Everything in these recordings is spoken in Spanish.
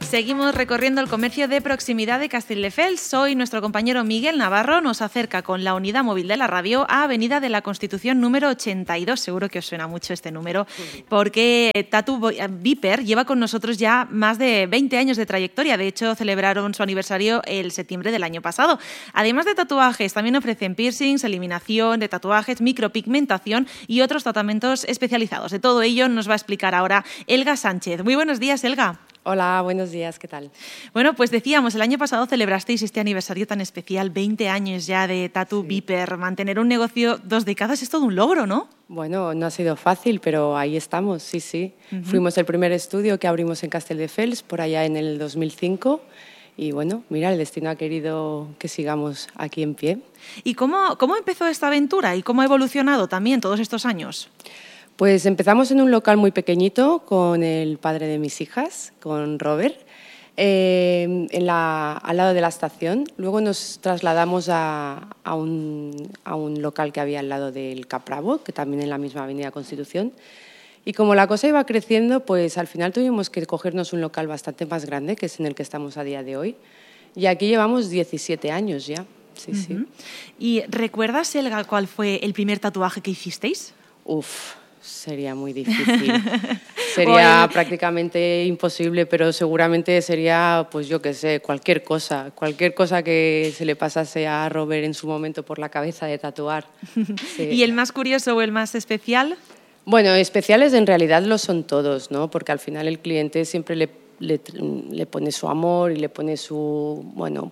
Seguimos recorriendo el comercio de proximidad de Castelldefels. Hoy nuestro compañero Miguel Navarro nos acerca con la unidad móvil de la radio a Avenida de la Constitución número 82. Seguro que os suena mucho este número, porque Tattoo Viper lleva con nosotros ya más de 20 años de trayectoria. De hecho, celebraron su aniversario el septiembre del año pasado. Además de tatuajes, también ofrecen piercings, eliminación de tatuajes, micropigmentación y otros tratamientos especializados. De todo ello nos va a explicar ahora Elga Sánchez. Muy buenos días, Elga. Hola, buenos días, ¿qué tal? Bueno, pues decíamos, el año pasado celebrasteis este aniversario tan especial, 20 años ya de Tattoo Viper. Mantener un negocio 2 décadas es todo un logro, ¿no? Bueno, no ha sido fácil, pero ahí estamos, sí. Fuimos el primer estudio que abrimos en Castelldefels, por allá en el 2005. Y bueno, mira, el destino ha querido que sigamos aquí en pie. ¿Y cómo empezó esta aventura y cómo ha evolucionado también todos estos años? Pues empezamos en un local muy pequeño con el padre de mis hijas, con Robert, al lado de la estación. Luego nos trasladamos a un local que había al lado del Capravo, que también en la misma avenida Constitución. Y como la cosa iba creciendo, pues al final tuvimos que cogernos un local bastante más grande, que es en el que estamos a día de hoy. Y aquí llevamos 17 años ya. Sí. ¿Y recuerdas, Elga, cuál fue el primer tatuaje que hicisteis? Sería muy difícil. Sería prácticamente imposible, pero seguramente sería, pues yo qué sé, cualquier cosa que se le pasase a Robert en su momento por la cabeza de tatuar. Sí. ¿Y el más curioso o el más especial? Bueno, especiales en realidad lo son todos, ¿no? Porque al final el cliente siempre le pone su amor y le pone su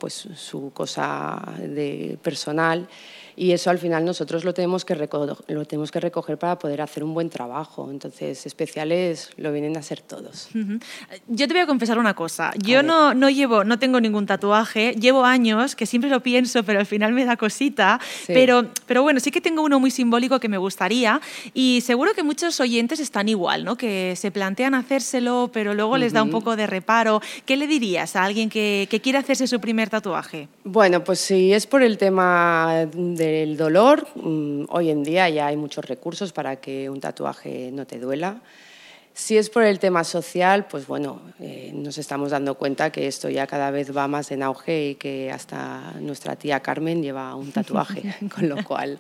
cosa de personal. Y eso al final nosotros lo tenemos que recoger para poder hacer un buen trabajo. Entonces, especiales lo vienen a ser todos. Yo te voy a confesar una cosa. Yo no tengo ningún tatuaje. Llevo años que siempre lo pienso, pero al final me da cosita. Sí. Pero bueno, sí que tengo uno muy simbólico que me gustaría. Y seguro que muchos oyentes están igual, ¿no? Que se plantean hacérselo, pero luego les da un poco de reparo. ¿Qué le dirías a alguien que quiere hacerse su primer tatuaje? Bueno, pues si es por el tema del dolor, hoy en día ya hay muchos recursos para que un tatuaje no te duela. Si es por el tema social, pues bueno, nos estamos dando cuenta que esto ya cada vez va más en auge y que hasta nuestra tía Carmen lleva un tatuaje, con lo cual,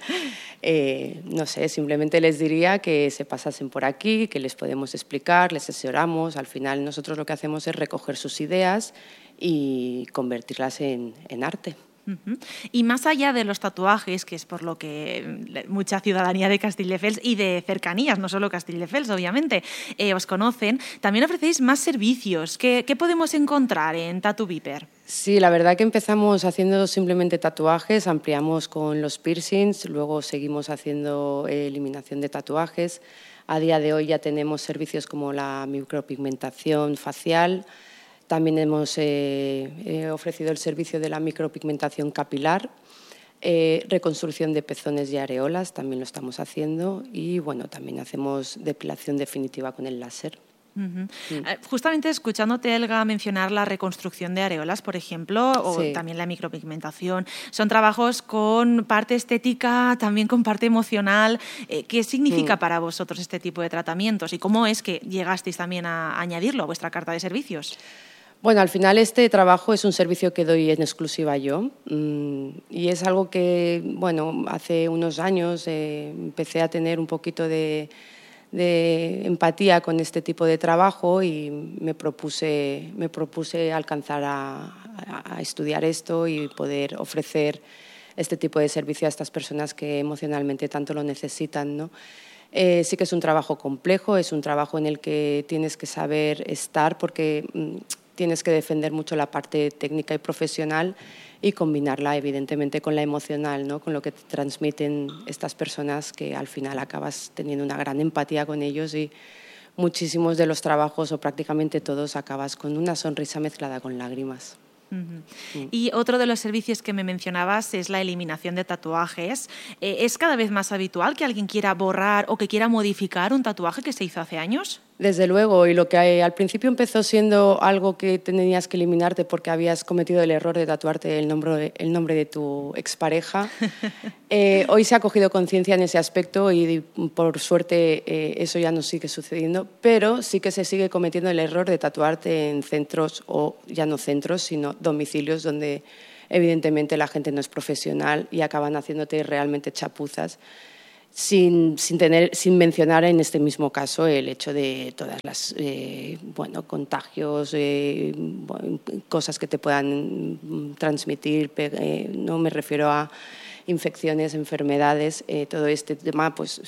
no sé, simplemente les diría que se pasasen por aquí, que les podemos explicar, les asesoramos. Al final nosotros lo que hacemos es recoger sus ideas y convertirlas en arte. Y más allá de los tatuajes, que es por lo que mucha ciudadanía de Castelldefels y de cercanías, no solo Castelldefels, obviamente, os conocen, también ofrecéis más servicios. ¿Qué podemos encontrar en Tattoo Viper? Sí, la verdad que empezamos haciendo simplemente tatuajes, ampliamos con los piercings, luego seguimos haciendo eliminación de tatuajes. A día de hoy ya tenemos servicios como la micropigmentación facial. También hemos ofrecido el servicio de la micropigmentación capilar, reconstrucción de pezones y areolas, también lo estamos haciendo, y bueno, también hacemos depilación definitiva con el láser. Justamente escuchándote, Elga, mencionar la reconstrucción de areolas, por ejemplo, o también la micropigmentación, son trabajos con parte estética, también con parte emocional. ¿Qué significa para vosotros este tipo de tratamientos y cómo es que llegasteis también a añadirlo a vuestra carta de servicios? Bueno, al final este trabajo es un servicio que doy en exclusiva yo y es algo que, bueno, hace unos años empecé a tener un poquito de empatía con este tipo de trabajo y me propuse alcanzar a estudiar esto y poder ofrecer este tipo de servicio a estas personas que emocionalmente tanto lo necesitan, ¿no? Sí que es un trabajo complejo, es un trabajo en el que tienes que saber estar porque tienes que defender mucho la parte técnica y profesional y combinarla evidentemente con la emocional, ¿no? Con lo que te transmiten estas personas, que al final acabas teniendo una gran empatía con ellos y muchísimos de los trabajos o prácticamente todos acabas con una sonrisa mezclada con lágrimas. Y otro de los servicios que me mencionabas es la eliminación de tatuajes. ¿Es cada vez más habitual que alguien quiera borrar o que quiera modificar un tatuaje que se hizo hace años? Desde luego, y lo que al principio empezó siendo algo que tenías que eliminarte porque habías cometido el error de tatuarte el nombre de tu expareja, hoy se ha cogido conciencia en ese aspecto y por suerte eso ya no sigue sucediendo, pero sí que se sigue cometiendo el error de tatuarte en centros, o ya no centros, sino domicilios donde evidentemente la gente no es profesional y acaban haciéndote realmente chapuzas. Sin mencionar en este mismo caso el hecho de todas las contagios, cosas que te puedan transmitir, no me refiero a infecciones, enfermedades, todo este tema pues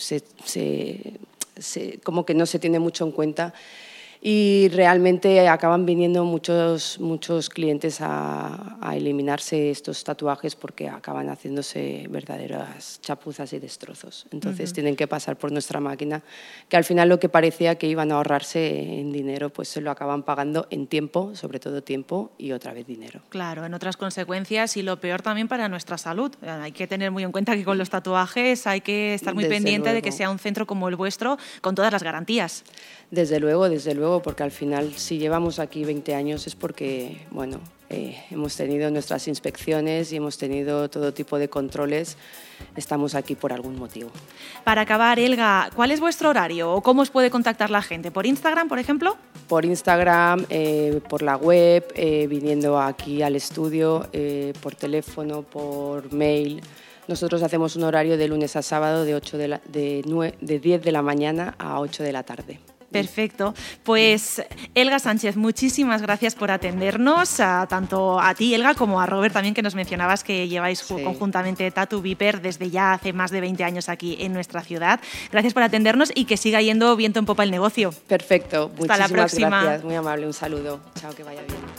como que no se tiene mucho en cuenta. Y realmente acaban viniendo muchos clientes a eliminarse estos tatuajes porque acaban haciéndose verdaderas chapuzas y destrozos. Entonces tienen que pasar por nuestra máquina, que al final lo que parecía que iban a ahorrarse en dinero, pues se lo acaban pagando en tiempo, sobre todo tiempo, y otra vez dinero. Claro, en otras consecuencias, y lo peor también para nuestra salud. Hay que tener muy en cuenta que con los tatuajes hay que estar muy pendiente de que sea un centro como el vuestro, con todas las garantías. Desde luego, porque al final si llevamos aquí 20 años es porque, hemos tenido nuestras inspecciones y hemos tenido todo tipo de controles. Estamos aquí por algún motivo. Para acabar, Elga, ¿cuál es vuestro horario o cómo os puede contactar la gente? ¿Por Instagram, por ejemplo? Por Instagram, por la web, viniendo aquí al estudio, por teléfono, por mail. Nosotros hacemos un horario de lunes a sábado de 10 de la mañana a 8 de la tarde. Perfecto. Pues Elga Sánchez, muchísimas gracias por atendernos, tanto a ti, Elga, como a Robert también, que nos mencionabas que lleváis conjuntamente Tattoo Viper desde ya hace más de 20 años aquí en nuestra ciudad. Gracias por atendernos y que siga yendo viento en popa el negocio. Perfecto. Hasta la próxima. Gracias, muy amable, un saludo. Chao, que vaya bien.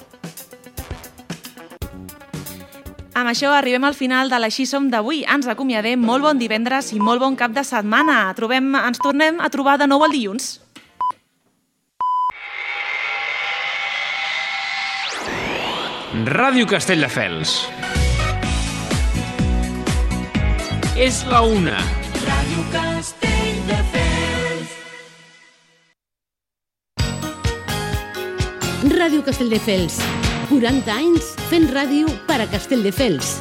Amb això arribem al final de l'Així som d'avui. Ens acomiadem. Molt bon divendres i molt bon cap de setmana. Ens tornem a trobar de nou el dilluns. Ràdio Castelldefels. És la una. Ràdio Castelldefels. Ràdio Castelldefels. 40 anys fent ràdio per a Castelldefels.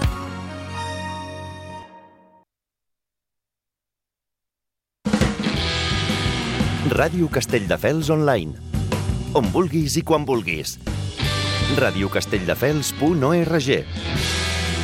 Ràdio Castelldefels online. On vulguis i quan vulguis. radiocastelldefels.org